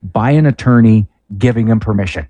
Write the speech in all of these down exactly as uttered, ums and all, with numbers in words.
by an attorney giving him permission.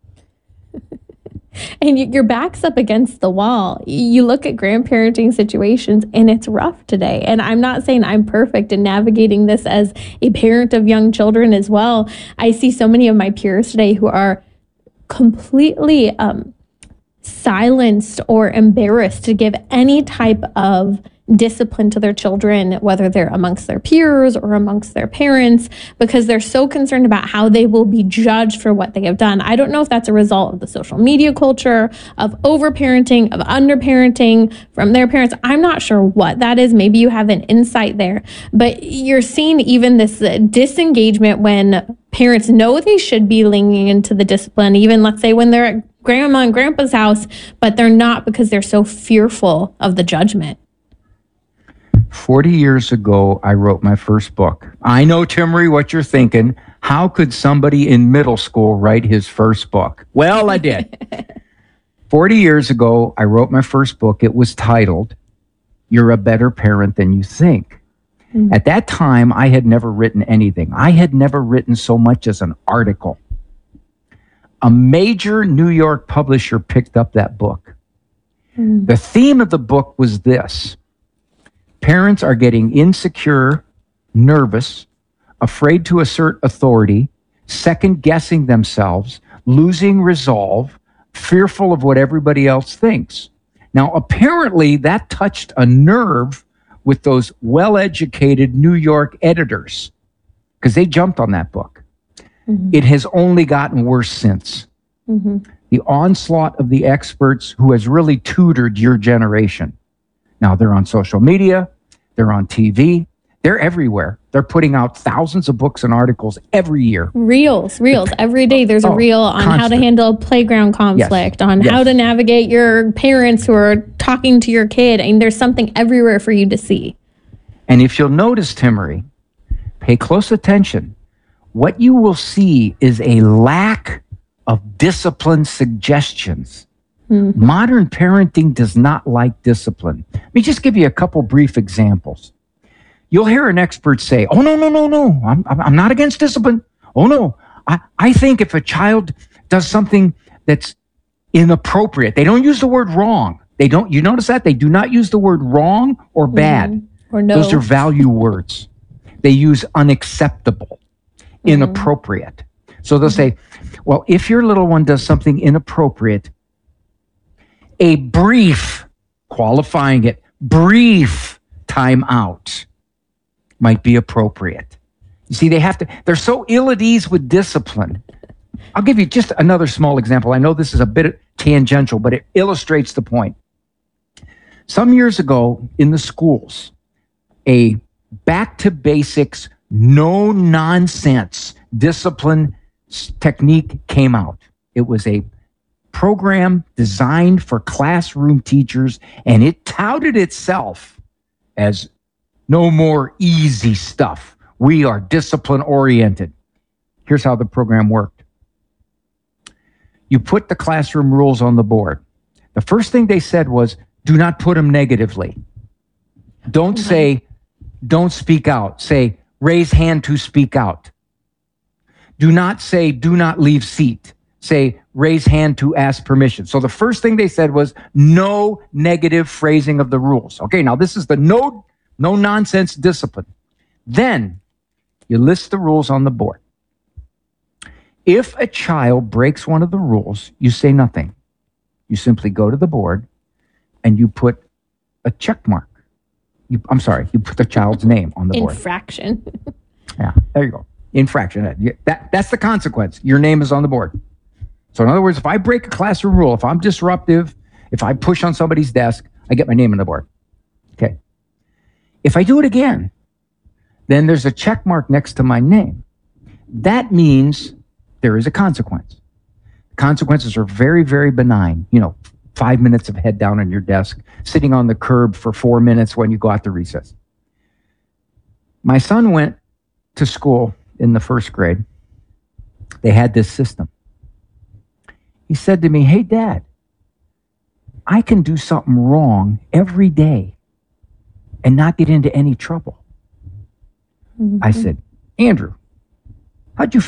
And your back's up against the wall. You look at grandparenting situations and it's rough today. And I'm not saying I'm perfect in navigating this as a parent of young children as well. I see so many of my peers today who are completely um, silenced or embarrassed to give any type of discipline to their children, whether they're amongst their peers or amongst their parents, because they're so concerned about how they will be judged for what they have done. I don't know if that's a result of the social media culture, of overparenting, of underparenting from their parents. I'm not sure what that is. Maybe you have an insight there, but you're seeing even this uh, disengagement when parents know they should be leaning into the discipline, even let's say when they're at grandma and grandpa's house, but they're not because they're so fearful of the judgment. forty years ago, I wrote my first book. I know, Timmery, what you're thinking. How could somebody in middle school write his first book? Well, I did. forty years ago, I wrote my first book. It was titled, You're a Better Parent Than You Think. Mm-hmm. At that time, I had never written anything. I had never written so much as an article. A major New York publisher picked up that book. Mm-hmm. The theme of the book was this. Parents are getting insecure, nervous, afraid to assert authority, second-guessing themselves, losing resolve, fearful of what everybody else thinks. Now, apparently, that touched a nerve with those well-educated New York editors because they jumped on that book. Mm-hmm. It has only gotten worse since. Mm-hmm. The onslaught of the experts who has really tutored your generation. Now, they're on social media, they're on T V, they're everywhere. They're putting out thousands of books and articles every year. Reels, reels. Every day there's a oh, reel on constant. How to handle playground conflict, yes. on yes. how to navigate your parents who are talking to your kid. And there's something everywhere for you to see. And if you'll notice, Timmery, pay close attention. What you will see is a lack of discipline suggestions. Mm-hmm. Modern parenting does not like discipline. Let me just give you a couple brief examples. You'll hear an expert say, oh, no, no, no, no, I'm, I'm not against discipline. Oh, no, I, I think if a child does something that's inappropriate, they don't use the word wrong. They don't, you notice that? They do not use the word wrong or bad. Mm-hmm. Or no. Those are value words. They use unacceptable, mm-hmm. inappropriate. So they'll mm-hmm. say, well, if your little one does something inappropriate, a brief, qualifying it, brief time out might be appropriate. You see, they have to, they're so ill at ease with discipline. I'll give you just another small example. I know this is a bit tangential, but it illustrates the point. Some years ago in the schools, a back to basics, no nonsense discipline technique came out. It was a program designed for classroom teachers, and it touted itself as no more easy stuff. We are discipline oriented. Here's how the program worked. You put the classroom rules on the board. The first thing they said was, do not put them negatively. Don't mm-hmm. say, don't speak out. Say, raise hand to speak out. Do not say, do not leave seat. Say, raise hand to ask permission. So the first thing they said was no negative phrasing of the rules. Okay, now this is the no, no nonsense discipline. Then you list the rules on the board. If a child breaks one of the rules, you say nothing. You simply go to the board and you put a check mark. You, I'm sorry, you put the child's name on the board. Infraction. Yeah, there you go. Infraction. That, that's the consequence. Your name is on the board. So in other words, if I break a classroom rule, if I'm disruptive, if I push on somebody's desk, I get my name on the board. Okay. If I do it again, then there's a check mark next to my name. That means there is a consequence. Consequences are very, very benign. You know, five minutes of head down on your desk, sitting on the curb for four minutes when you go out to recess. My son went to school in the first grade. They had this system. He said to me, hey, Dad, I can do something wrong every day and not get into any trouble. Mm-hmm. I said, Andrew, how'd you